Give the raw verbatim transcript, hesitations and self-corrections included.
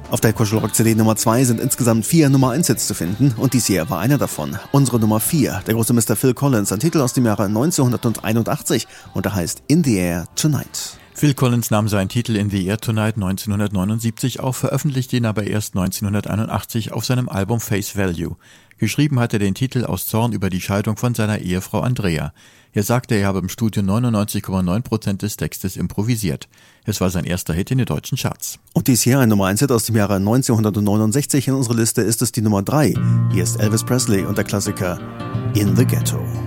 Auf der Kuschel Rock C D Nummer zwei sind insgesamt vier Nummer eins Hits zu finden und dies hier war einer davon. Unsere Nummer vier, der große Mister Phil Collins, ein Titel aus dem Jahre neunzehnhunderteinundachtzig und er heißt In the Air Tonight. Phil Collins nahm seinen Titel In the Air Tonight neunzehnhundertneunundsiebzig auf, veröffentlichte ihn aber erst neunzehnhunderteinundachtzig auf seinem Album Face Value. Geschrieben hat er den Titel aus Zorn über die Scheidung von seiner Ehefrau Andrea. Er sagte, er habe im Studio neunundneunzig Komma neun Prozent des Textes improvisiert. Es war sein erster Hit in den deutschen Charts. Und dies hier ein Nummer eins Hit aus dem Jahre neunzehnhundertneunundsechzig. In unserer Liste ist es die Nummer drei. Hier ist Elvis Presley und der Klassiker In the Ghetto.